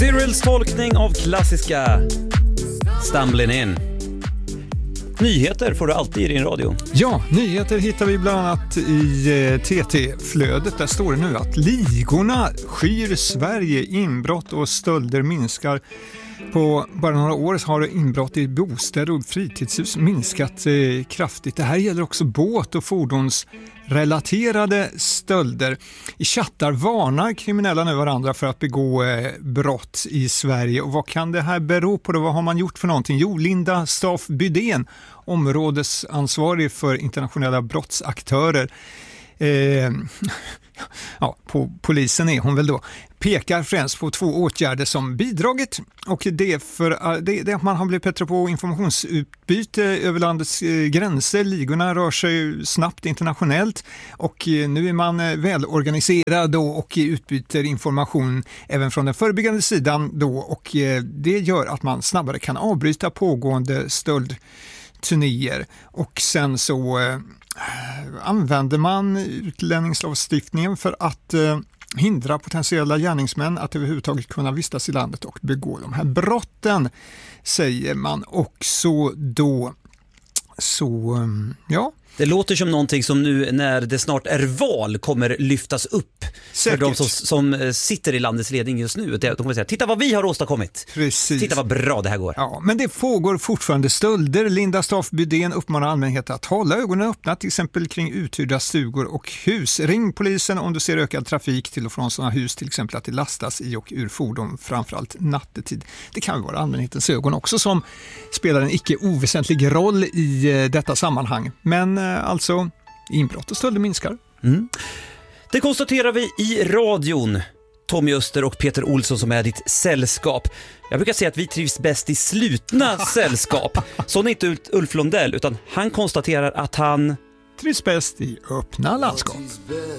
Cyrils tolkning av klassiska Stumbling In. Nyheter får du alltid i din radio. Ja, nyheter hittar vi bland annat i TT-flödet. Där står det nu att ligorna skyr Sverige, inbrott och stölder minskar. På bara några år har inbrott i bostäder och fritidshus minskat kraftigt. Det här gäller också båt- och fordonsrelaterade stölder. I chattar varnar kriminella nu varandra för att begå brott i Sverige. Och vad kan det här bero på? Vad har man gjort för någonting? Jo, Linda Staaf Bydén, områdesansvarig för internationella brottsaktörer. Polisen är hon väl då, pekar främst på 2 åtgärder som bidragit, och det är att man har blivit bättre på informationsutbyte över landets gränser. Ligorna rör sig snabbt internationellt och nu är man välorganiserad då och utbyter information även från den förebyggande sidan då, och det gör att man snabbare kan avbryta pågående stöldturnéer. Och sen så använder man utlänningslagstiftningen för att hindra potentiella gärningsmän att överhuvudtaget kunna vistas i landet och begå de här brotten, säger man också då. Så ja. Det låter som någonting som nu när det snart är val kommer lyftas upp. Säkert. För de som sitter i landets ledning just nu. De kommer säga, titta vad vi har åstadkommit. Precis. Titta vad bra det här går. Ja, men det pågår fortfarande stölder. Linda Staaf Bydén uppmanar allmänheten att hålla ögonen öppna, till exempel kring uthyrda stugor och hus. Ring polisen om du ser ökad trafik till och från sådana hus, till exempel att det lastas i och ur fordon, framförallt nattetid. Det kan vara allmänhetens ögon också som spelar en icke oväsentlig roll i detta sammanhang. Men alltså, inbrott och stölder minskar. Mm. Det konstaterar vi i radion. Tommy Öster och Peter Olsson som är ditt sällskap. Jag brukar säga att vi trivs bäst i slutna sällskap. Så är inte Ulf Lundell, utan han konstaterar att han trivs bäst i öppna landskap.